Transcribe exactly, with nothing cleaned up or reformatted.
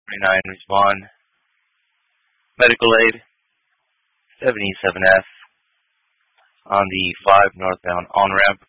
nine, respond. Medical aid, seventy-seven F, on the five northbound on-ramp.